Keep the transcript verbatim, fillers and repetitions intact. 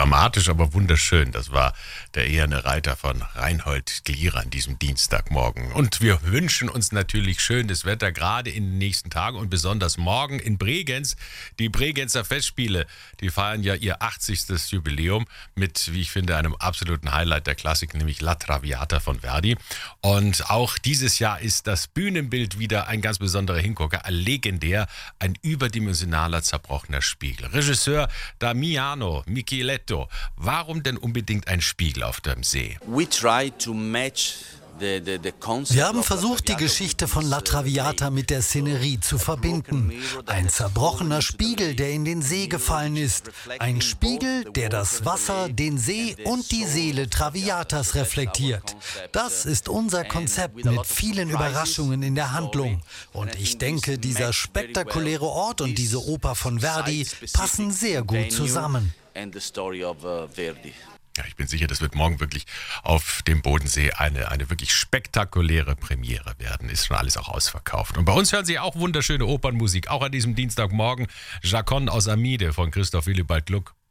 dramatisch, aber wunderschön. Das war der eherne Reiter von Reinhold Glier an diesem Dienstagmorgen. Und wir wünschen uns natürlich schönes Wetter, gerade in den nächsten Tagen und besonders morgen in Bregenz. Die Bregenzer Festspiele, die feiern ja ihr achtzigstes Jubiläum mit, wie ich finde, einem absoluten Highlight der Klassik, nämlich La Traviata von Verdi. Und auch dieses Jahr ist das Bühnenbild wieder ein ganz besonderer Hingucker, ein legendär, ein überdimensionaler, zerbrochener Spiegel. Regisseur Damiano Micheletto, warum denn unbedingt ein Spiegel auf dem See? We try to match Wir haben versucht, die Geschichte von La Traviata mit der Szenerie zu verbinden. Ein zerbrochener Spiegel, der in den See gefallen ist. Ein Spiegel, der das Wasser, den See und die Seele Traviatas reflektiert. Das ist unser Konzept mit vielen Überraschungen in der Handlung. Und ich denke, dieser spektakuläre Ort und diese Oper von Verdi passen sehr gut zusammen. Ja, ich bin sicher, das wird morgen wirklich auf dem Bodensee eine, eine wirklich spektakuläre Premiere werden. Ist schon alles auch ausverkauft. Und bei uns hören Sie auch wunderschöne Opernmusik, auch an diesem Dienstagmorgen. Jacon aus Amide von Christoph Willibald Gluck.